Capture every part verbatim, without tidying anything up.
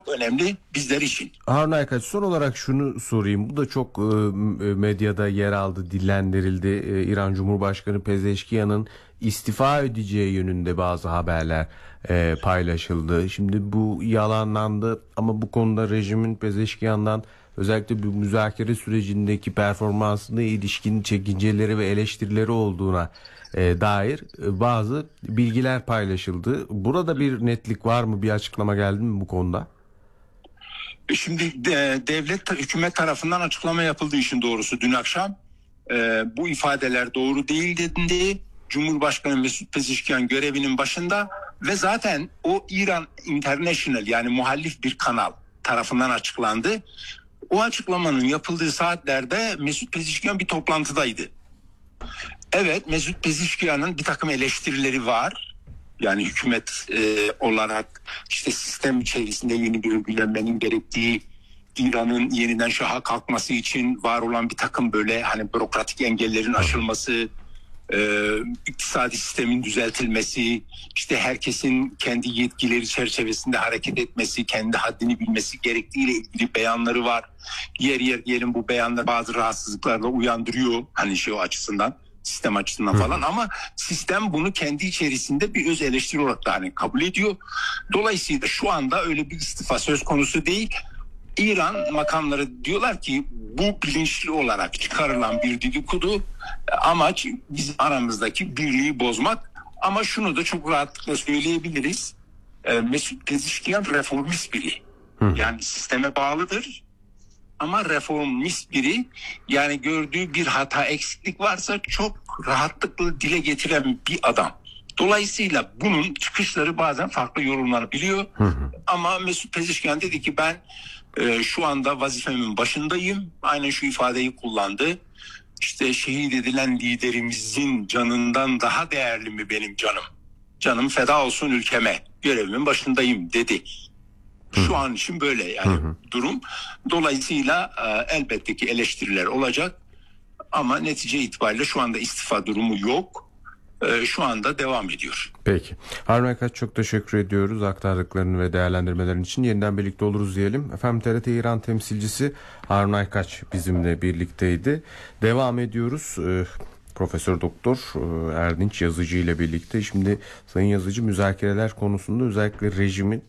önemli bizler için. Harun Aykaç, son olarak şunu sorayım. Bu da çok e, medyada yer aldı, dillendirildi. E, İran Cumhurbaşkanı Pezeşkiyan'ın istifa edeceği yönünde bazı haberler e, paylaşıldı. Şimdi bu yalanlandı ama bu konuda rejimin Pezeşkiyan'dan özellikle bu müzakere sürecindeki performansına ilişkin çekinceleri ve eleştirileri olduğuna e, dair e, bazı bilgiler paylaşıldı. Burada bir netlik var mı? Bir açıklama geldi mi bu konuda? Şimdi de, devlet hükümet tarafından açıklama yapıldığı işin doğrusu dün akşam e, bu ifadeler doğru değil dedi. Cumhurbaşkanı Mesut Pezeshkian görevinin başında ve zaten o İran International, yani muhalif bir kanal tarafından açıklandı. O açıklamanın yapıldığı saatlerde Mesut Pezeshkian bir toplantıdaydı. Evet, Mesut Pezeshkian'ın bir takım eleştirileri var. Yani hükümet e, olarak işte sistem içerisinde yeni bir uygulanmanın gerektiği, İran'ın yeniden şaha kalkması için var olan bir takım böyle hani bürokratik engellerin aşılması, e, iktisadi sistemin düzeltilmesi, işte herkesin kendi yetkileri çerçevesinde hareket etmesi, kendi haddini bilmesi gerektiğiyle ilgili beyanları var. Yer yer diyelim bu beyanlar bazı rahatsızlıklarla uyandırıyor hani şey o açısından. Sistem açısından falan, ama sistem bunu kendi içerisinde bir öz eleştiri olarak da hani kabul ediyor. Dolayısıyla şu anda öyle bir istifa söz konusu değil. İran makamları diyorlar ki bu bilinçli olarak çıkarılan bir dedikodu, amaç bizim aramızdaki birliği bozmak. Ama şunu da çok rahatlıkla söyleyebiliriz. Mesut Pezeshkian reformist biri. Yani sisteme bağlıdır. Ama reformist biri, yani gördüğü bir hata, eksiklik varsa çok rahatlıkla dile getiren bir adam. Dolayısıyla bunun çıkışları bazen farklı yorumlanabiliyor. Hı hı. Ama Mesut Pezeshkian dedi ki ben e, şu anda vazifemin başındayım. Aynen şu ifadeyi kullandı. İşte şehit edilen liderimizin canından daha değerli mi benim canım? Canım feda olsun ülkeme. Görevimin başındayım dedi. Şu an için böyle yani hı hı. durum. Dolayısıyla e, elbette ki eleştiriler olacak ama netice itibariyle şu anda istifa durumu yok. E, şu anda devam ediyor. Peki. Harun Aykaç, çok teşekkür ediyoruz aktardıklarını ve değerlendirmelerin için. Yeniden birlikte oluruz diyelim. Efendim, T R T İran temsilcisi Harun Aykaç bizimle birlikteydi. Devam ediyoruz. E, Profesör Doktor Erdinç Yazıcı ile birlikte. Şimdi Sayın Yazıcı, müzakereler konusunda özellikle rejimin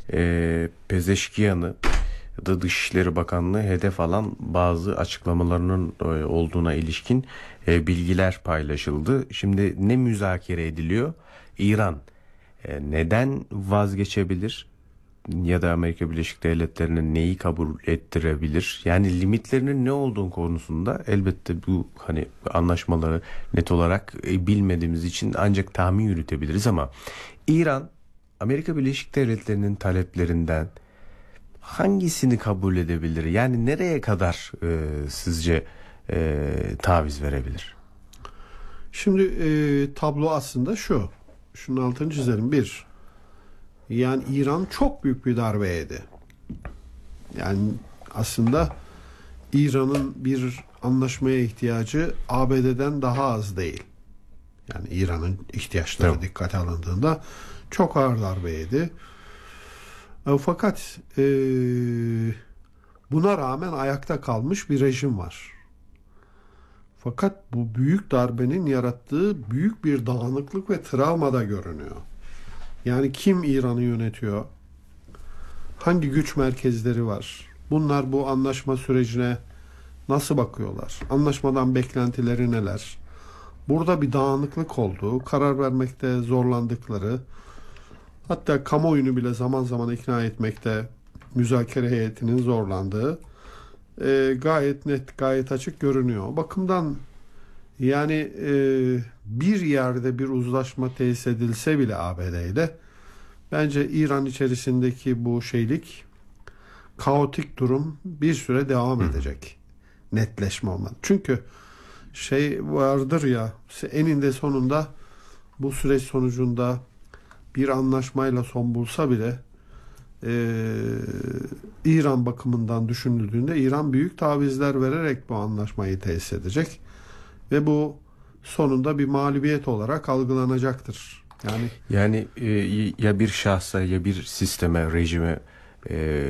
e, Pezeshkian'ı da Dışişleri Bakanlığı hedef alan bazı açıklamalarının e, olduğuna ilişkin e, bilgiler paylaşıldı. Şimdi ne müzakere ediliyor? İran e, neden vazgeçebilir? Ya da Amerika Birleşik Devletleri'ne neyi kabul ettirebilir? Yani limitlerinin ne olduğu konusunda elbette bu hani anlaşmaları net olarak e, bilmediğimiz için ancak tahmin yürütebiliriz, ama İran Amerika Birleşik Devletleri'nin taleplerinden hangisini kabul edebilir? Yani nereye kadar e, sizce e, taviz verebilir? Şimdi e, tablo aslında şu. Şunun altını çizelim. Bir, yani İran çok büyük bir darbe yedi. Yani aslında İran'ın bir anlaşmaya ihtiyacı A B D'den daha az değil. Yani İran'ın ihtiyaçları evet. dikkate alındığında çok ağır darbe yedi. E, fakat e, buna rağmen ayakta kalmış bir rejim var. Fakat bu büyük darbenin yarattığı büyük bir dağınıklık ve travma da görünüyor. Yani kim İran'ı yönetiyor? Hangi güç merkezleri var? Bunlar bu anlaşma sürecine nasıl bakıyorlar? Anlaşmadan beklentileri neler? Burada bir dağınıklık olduğu, karar vermekte zorlandıkları, hatta kamuoyunu bile zaman zaman ikna etmekte müzakere heyetinin zorlandığı e, gayet net, gayet açık görünüyor. O bakımdan yani e, bir yerde bir uzlaşma tesis edilse bile A B D ile, bence İran içerisindeki bu şeylik, kaotik durum bir süre devam edecek. Netleşme olmadı. Çünkü şey vardır ya, eninde sonunda bu süreç sonucunda bir anlaşmayla son bulsa bile e, İran bakımından düşünüldüğünde İran büyük tavizler vererek bu anlaşmayı tesis edecek ve bu sonunda bir mağlubiyet olarak algılanacaktır. Yani yani e, ya bir şahsa ya bir sisteme, rejime e,